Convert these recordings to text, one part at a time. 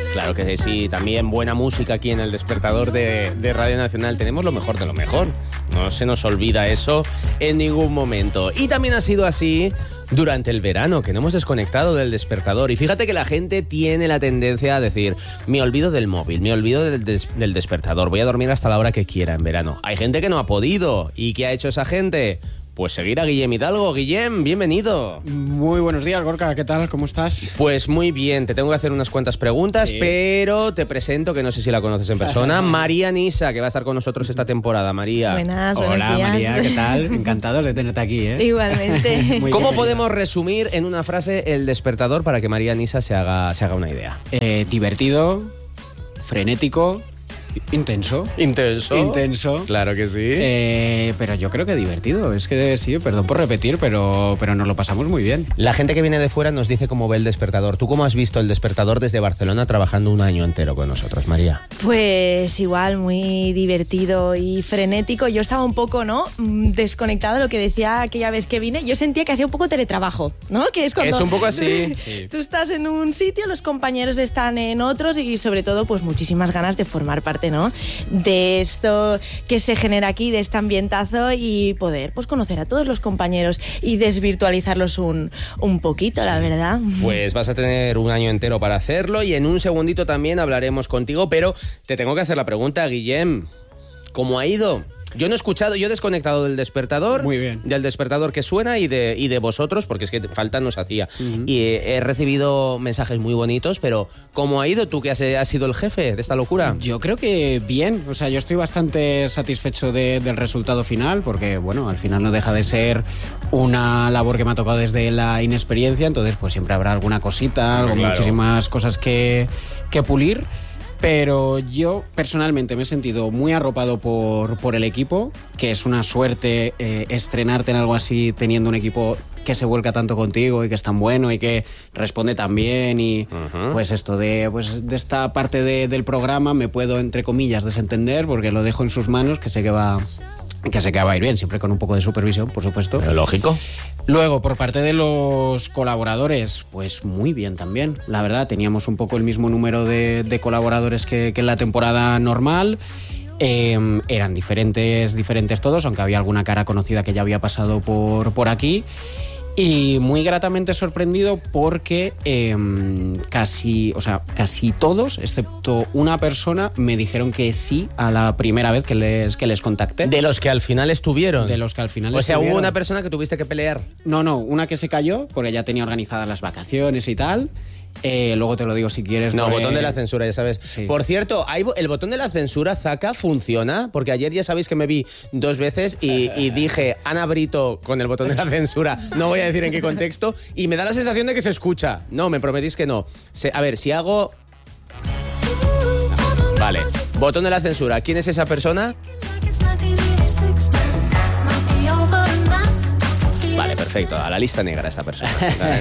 Claro que sí, también buena música aquí en el despertador de Radio Nacional. Tenemos lo mejor de lo mejor. No se nos olvida eso en ningún momento. Y también ha sido así durante el verano, que no hemos desconectado del despertador. Y fíjate que la gente tiene la tendencia a decir, me olvido del móvil, me olvido del despertador, voy a dormir hasta la hora que quiera en verano. Hay gente que no ha podido. ¿Y qué ha hecho esa gente? Pues seguir a Guillem Hidalgo. Guillem, bienvenido. Muy buenos días, Gorka, ¿qué tal? ¿Cómo estás? Pues muy bien, te tengo que hacer unas cuantas preguntas, sí, pero te presento, que no sé si la conoces en persona, María Nisa, que va a estar con nosotros esta temporada. María. Buenos días. Hola, María, ¿qué tal? Encantados de tenerte aquí, ¿eh? Igualmente. ¿Cómo podemos resumir en una frase el despertador para que María Nisa se haga una idea? Divertido, frenético, intenso. Intenso. Claro que sí. Pero yo creo que divertido. Es que sí, perdón por repetir, pero nos lo pasamos muy bien. La gente que viene de fuera nos dice cómo ve el despertador. ¿Tú cómo has visto el despertador desde Barcelona trabajando un año entero con nosotros, María? Pues igual, muy divertido y frenético. Yo estaba un poco, ¿no?, desconectada de lo que decía aquella vez que vine. Yo sentía que hacía un poco teletrabajo, ¿no? Que es cuando es un poco así. Sí. Tú estás en un sitio, los compañeros están en otros y sobre todo pues muchísimas ganas de formar parte, ¿no?, de esto que se genera aquí, de este ambientazo, y poder pues conocer a todos los compañeros y desvirtualizarlos un poquito, sí, la verdad. Pues vas a tener un año entero para hacerlo y en un segundito también hablaremos contigo, pero te tengo que hacer la pregunta, Guillem. ¿Cómo ha ido? Yo no he escuchado, yo he desconectado del despertador. Muy bien. Del despertador que suena y de vosotros, porque es que falta nos hacía. Uh-huh. Y he recibido mensajes muy bonitos, pero ¿cómo ha ido tú, que has sido el jefe de esta locura? Yo creo que bien, o sea, yo estoy bastante satisfecho del resultado final, porque bueno, al final no deja de ser una labor que me ha tocado desde la inexperiencia, entonces pues siempre habrá alguna cosita, muchísimas cosas que pulir. Pero yo personalmente me he sentido muy arropado por el equipo, que es una suerte estrenarte en algo así teniendo un equipo que se vuelca tanto contigo y que es tan bueno y que responde tan bien y pues esto de esta parte del programa me puedo, entre comillas, desentender porque lo dejo en sus manos, que sé que va a ir bien, siempre con un poco de supervisión, por supuesto. Pero lógico. Luego, por parte de los colaboradores, pues muy bien también. La verdad, teníamos un poco el mismo número de colaboradores que en la temporada normal. Eran diferentes todos, aunque había alguna cara conocida que ya había pasado por aquí. Y muy gratamente sorprendido porque casi todos, excepto una persona, me dijeron que sí a la primera vez que les contacté. ¿De los que al final estuvieron? De los que al final estuvieron. O sea, hubo una persona que tuviste que pelear. No, una que se cayó porque ya tenía organizadas las vacaciones y tal. Luego te lo digo si quieres. No, botón de la censura, ya sabes. Sí. Por cierto, el botón de la censura, Zaka, funciona, porque ayer ya sabéis que me vi 2 veces y dije Ana Brito con el botón de la censura, no voy a decir en qué contexto, y me da la sensación de que se escucha. No, me prometís que no. A ver, si hago... Vale, botón de la censura. ¿Quién es esa persona? Vale, perfecto. A la lista negra esta persona.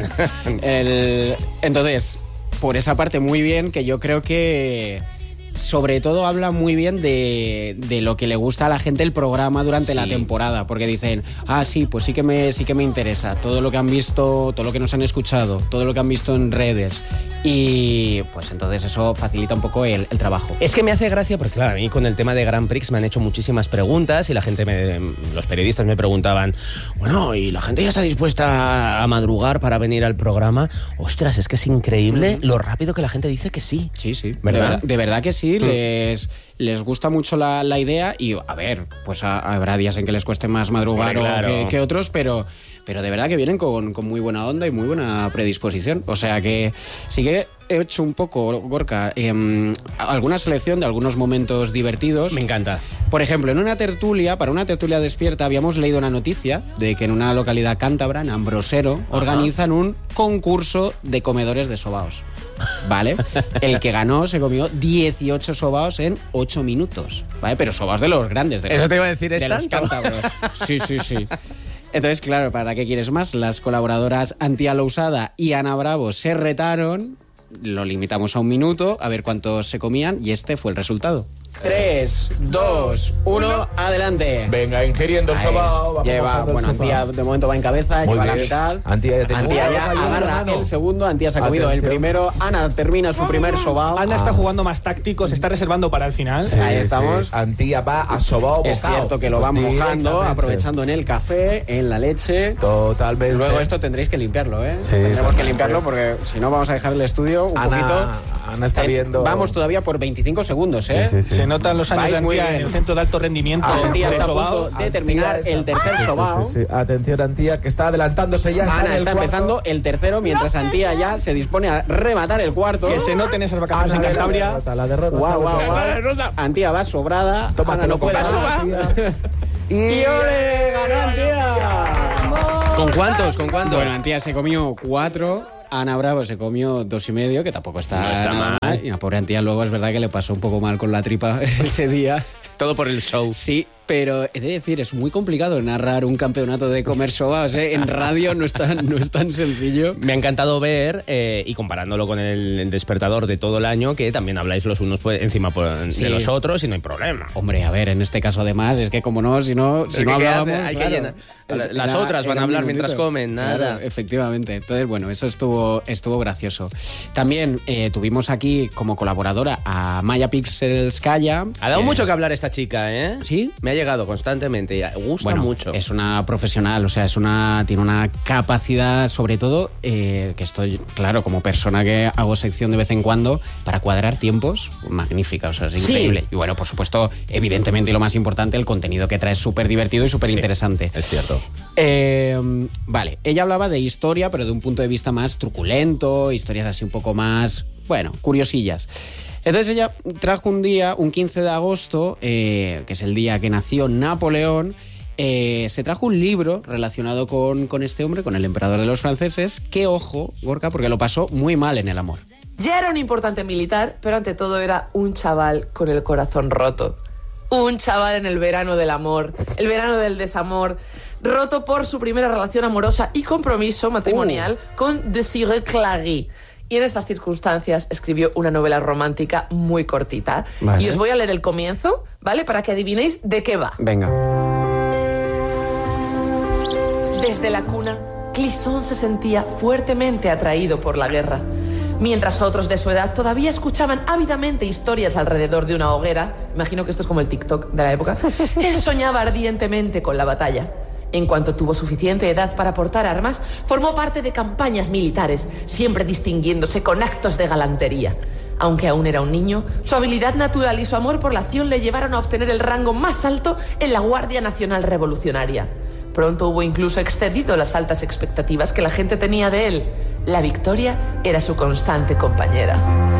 Entonces, por esa parte muy bien, que yo creo que sobre todo habla muy bien de lo que le gusta a la gente el programa durante la temporada, porque dicen, sí, pues sí que me interesa todo lo que han visto, todo lo que nos han escuchado, todo lo que han visto en redes. Y pues entonces eso facilita un poco el trabajo. Es que me hace gracia porque, claro, a mí con el tema de Grand Prix me han hecho muchísimas preguntas y la gente, los periodistas me preguntaban, bueno, ¿y la gente ya está dispuesta a madrugar para venir al programa? Ostras, es que es increíble lo rápido que la gente dice que sí. Sí. ¿Verdad? De verdad que sí, les gusta mucho la idea y, a ver, pues habrá días en que les cueste más madrugar que otros, pero de verdad que vienen con muy buena onda y muy buena predisposición. O sea que sí que he hecho un poco, Gorka, alguna selección de algunos momentos divertidos. Me encanta. Por ejemplo, para una tertulia despierta, habíamos leído una noticia de que en una localidad cántabra, en Ambrosero, organizan un concurso de comedores de sobaos. ¿Vale? El que ganó se comió 18 sobaos en 8 minutos. ¿Vale? Pero sobaos de los grandes. Eso te iba a decir, de los cántabros. Sí. Entonces, claro, ¿para qué quieres más? Las colaboradoras Antía Lousada y Ana Bravo se retaron, lo limitamos a 1 minuto, a ver cuántos se comían, y este fue el resultado. 3, 2, 1, adelante. Venga, ingiriendo el sobao. Lleva, bueno, Antía de momento va en cabeza, Muy lleva bien. la mitad. Antía ya agarra el segundo, Antía se ha comido el primero. Ana termina su primer sobao. Ana está jugando más táctico, se está reservando para el final. Ahí estamos. Sí. Antía va a sobao. Es cierto que lo va mojando, aprovechando en el café, en la leche. Totalmente. Luego esto tendréis que limpiarlo, ¿eh? Sí, Tendremos que limpiarlo porque si no vamos a dejar el estudio un poquito. Ana está viendo. Vamos todavía por 25 segundos, ¿eh? Sí, sí, sí. Se notan los años Vais de muy Antía bien. en el centro de alto rendimiento Antía de está a sobao. punto de terminar el tercer sobao. Sí. Atención, Antía, que está adelantándose ya. Ana en el está cuarto. empezando el tercero, mientras Antía ya se dispone a rematar el cuarto. Que se noten esas vacaciones en Ana, Cantabria. la derrota. Guau, ¿sabes? guau, guau. Antía va sobrada. Ana Tómatelo no puede con más. Antía. ¡Y ole! ¡Ganó Antía! ¿Con cuántos? Bueno, Antía se comió 4. Ana Bravo se comió 2,5, que tampoco está, No está nada mal. Y la pobre Antía luego es verdad que le pasó un poco mal con la tripa ese día. Todo por el show. Sí, pero he de decir, es muy complicado narrar un campeonato de comer sobaos, ¿eh? En radio no es tan sencillo. Me ha encantado ver, y comparándolo con el despertador de todo el año, que también habláis los unos encima Sí. de los otros y no hay problema. Hombre, a ver, en este caso además, es que como no, si no hablábamos... Hay que claro, llenar. Las otras van a un hablar minutito. mientras comen, nada. Claro, efectivamente. Entonces, bueno, eso estuvo gracioso. También tuvimos aquí como colaboradora a Maya Pixelskaya. Ha dado mucho que hablar esta chica, ¿eh? ¿Sí? Me ha llegado constantemente y gusta Bueno, mucho. es una profesional, o sea, tiene una capacidad, sobre todo, que estoy, claro, como persona que hago sección de vez en cuando, para cuadrar tiempos, magnífica, o sea, es increíble. Y bueno, por supuesto, evidentemente, y lo más importante, el contenido que trae es súper divertido y súper interesante. Es cierto. Vale, ella hablaba de historia, pero de un punto de vista más truculento, historias así un poco más, bueno, curiosillas. Entonces ella trajo un día, un 15 de agosto, que es el día que nació Napoleón, se trajo un libro relacionado con este hombre, con el emperador de los franceses, que, ojo, Gorka, porque lo pasó muy mal en el amor. Ya era un importante militar, pero ante todo era un chaval con el corazón roto. Un chaval en el verano del amor, el verano del desamor, roto por su primera relación amorosa y compromiso matrimonial con Désiré Clary. Y en estas circunstancias escribió una novela romántica muy cortita. Vale. Y os voy a leer el comienzo, ¿vale? Para que adivinéis de qué va. Venga. Desde la cuna, Clisson se sentía fuertemente atraído por la guerra. Mientras otros de su edad todavía escuchaban ávidamente historias alrededor de una hoguera, imagino que esto es como el TikTok de la época, él soñaba ardientemente con la batalla. En cuanto tuvo suficiente edad para portar armas, formó parte de campañas militares, siempre distinguiéndose con actos de galantería. Aunque aún era un niño, su habilidad natural y su amor por la acción le llevaron a obtener el rango más alto en la Guardia Nacional Revolucionaria. Pronto hubo incluso excedido las altas expectativas que la gente tenía de él. La victoria era su constante compañera.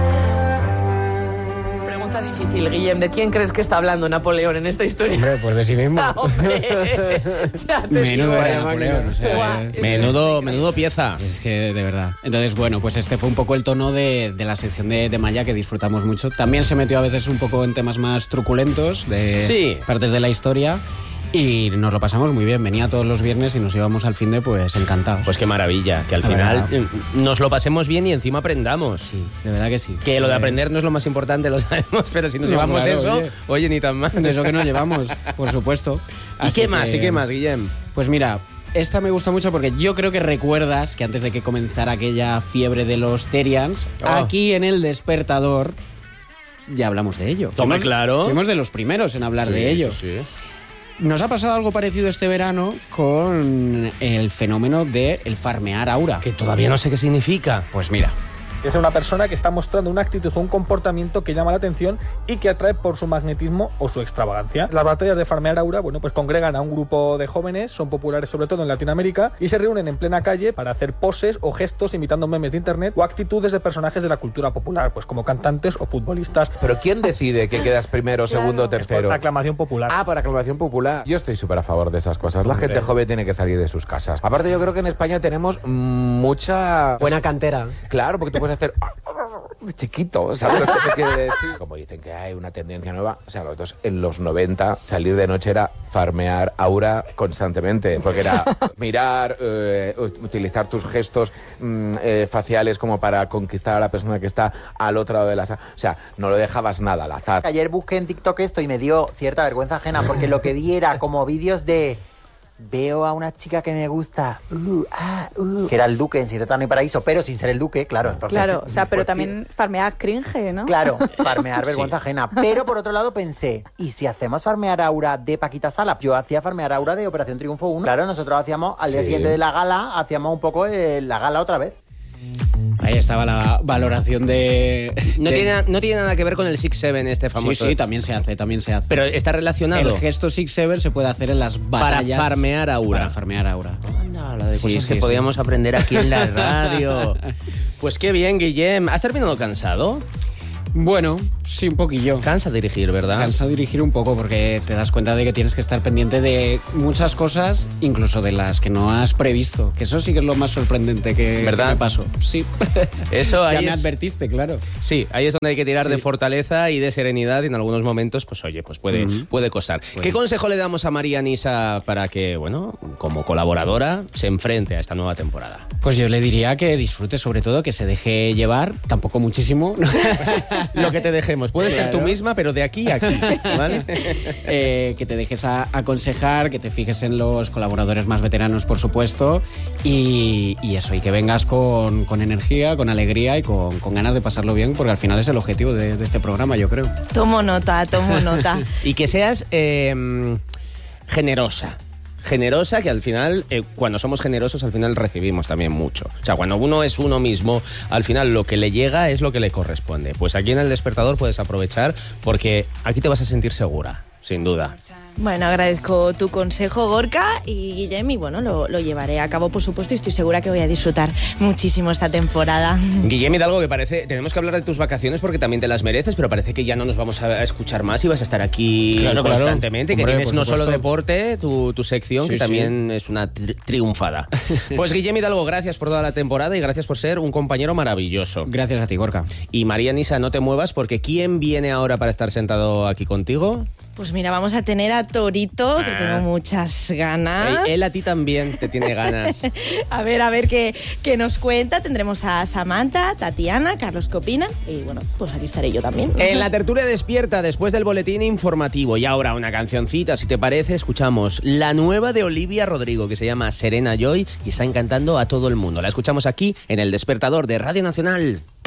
Pregunta difícil, Guillem. ¿De quién crees que está hablando Napoleón en esta historia? Hombre, pues de sí mismo. Ah, hombre. Ya te Menudo digo, era vaya Napoleón, máquina. o sea, Buah, es- es que- Menudo pieza. Es que de verdad. Entonces, bueno, pues este fue un poco el tono de la sección de Maya, que disfrutamos mucho. También se metió a veces un poco en temas más truculentos, de Sí. partes de la historia. Y nos lo pasamos muy bien. Venía todos los viernes y nos íbamos al fin de, pues, encantados. Pues qué maravilla, que al La final verdad. nos lo pasemos bien y encima aprendamos. Sí, de verdad que sí. Que lo de aprender no es lo más importante, lo sabemos, pero si nos No, llevamos claro, eso, oye. oye, ni tan mal. De eso que nos llevamos, por supuesto. ¿Y Así qué más? que- ¿Y qué más, Guillem? Pues mira, esta me gusta mucho porque yo creo que recuerdas que antes de que comenzara aquella fiebre de los Terians, Oh. aquí en El Despertador ya hablamos de ello. Toma, claro. Fuimos de los primeros en hablar Sí, de ello. sí, sí. Nos ha pasado algo parecido este verano con el fenómeno del farmear aura. Que todavía no sé qué significa. Pues mira, Es una persona que está mostrando una actitud o un comportamiento que llama la atención y que atrae por su magnetismo o su extravagancia. Las batallas de farmear aura, bueno, pues congregan a un grupo de jóvenes, son populares sobre todo en Latinoamérica, y se reúnen en plena calle para hacer poses o gestos imitando memes de internet o actitudes de personajes de la cultura popular, pues como cantantes o futbolistas. Pero ¿quién decide que quedas primero, segundo o Es por tercero? aclamación popular. Ah, por aclamación popular. Yo estoy súper a favor de esas cosas. La gente joven tiene que salir de sus casas. Aparte, yo creo que en España tenemos mucha... Buena cantera. Claro, porque tú puedes hacer... chiquito, ¿sabes lo que te quiere decir? Como dicen que hay una tendencia nueva, o sea, nosotros en los 90 salir de noche era farmear aura constantemente, porque era mirar, utilizar tus gestos faciales como para conquistar a la persona que está al otro lado de la sala. O sea, no lo dejabas nada al azar. Ayer busqué en TikTok esto y me dio cierta vergüenza ajena, porque lo que vi era como vídeos de veo a una chica que me gusta, que era el duque en Siete Eterno y Paraíso, pero sin ser el duque, claro. Entonces, claro, o sea, pero también farmear cringe, ¿no? Claro, farmear vergüenza ajena. Pero por otro lado pensé, ¿y si hacemos farmear aura de Paquita Sala? Yo hacía farmear aura de Operación Triunfo 1. Claro, nosotros hacíamos, al día siguiente de la gala, hacíamos un poco la gala otra vez. Ahí estaba la valoración de... No tiene nada que ver con el 6-7 este famoso. Sí, también se hace. Pero está relacionado. El gesto 6-7 se puede hacer en las batallas. Para farmear aura. Anda, la de cosas que podíamos aprender aquí en la radio. Pues qué bien, Guillem. ¿Has terminado cansado? Bueno, sí, un poquillo. Cansa dirigir, ¿verdad? Cansa dirigir un poco porque te das cuenta de que tienes que estar pendiente de muchas cosas, incluso de las que no has previsto. Que eso sí que es lo más sorprendente que me pasó. Sí. Eso ahí ya me advertiste, claro. Sí, ahí es donde hay que tirar de fortaleza y de serenidad y en algunos momentos, pues oye, pues puede costar. ¿Qué consejo le damos a María Nisa para que, bueno, como colaboradora, se enfrente a esta nueva temporada? Pues yo le diría que disfrute, sobre todo, que se deje llevar, tampoco muchísimo. Lo que te dejemos. Puedes ser tú misma, pero de aquí a aquí, ¿vale? Que te dejes aconsejar, que te fijes en los colaboradores más veteranos, por supuesto, y eso, y que vengas con energía, con alegría y con ganas de pasarlo bien, porque al final es el objetivo de este programa, yo creo. Tomo nota. Y que seas generosa, que al final, cuando somos generosos, al final recibimos también mucho. O sea, cuando uno es uno mismo, al final lo que le llega es lo que le corresponde. Pues aquí en El Despertador puedes aprovechar porque aquí te vas a sentir segura, sin duda. Bueno, agradezco tu consejo, Gorka, y Guillem, y bueno, lo llevaré a cabo, por supuesto, y estoy segura que voy a disfrutar muchísimo esta temporada. Guillem Hidalgo, que parece, tenemos que hablar de tus vacaciones porque también te las mereces, pero parece que ya no nos vamos a escuchar más y vas a estar aquí constantemente, Hombre, que tienes no solo supuesto. deporte, tu sección, Sí, que también es una triunfada. Pues Guillem Hidalgo, gracias por toda la temporada y gracias por ser un compañero maravilloso. Gracias a ti, Gorka. Y María Nisa, no te muevas porque ¿quién viene ahora para estar sentado aquí contigo? Pues mira, vamos a tener a Torito, que tengo muchas ganas. Él a ti también te tiene ganas. A ver qué nos cuenta. Tendremos a Samantha, Tatiana, Carlos Copina y bueno, pues aquí estaré yo también. En la tertulia despierta después del boletín informativo. Y ahora una cancioncita, si te parece, escuchamos la nueva de Olivia Rodrigo, que se llama Serena Joy y está encantando a todo el mundo. La escuchamos aquí en El Despertador de Radio Nacional.